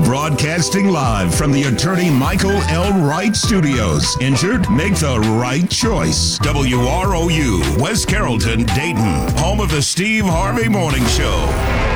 Broadcasting live from the attorney Michael L. Wright Studios. Injured? Make the right choice. WROU, West Carrollton, Dayton. Home of the Steve Harvey Morning Show.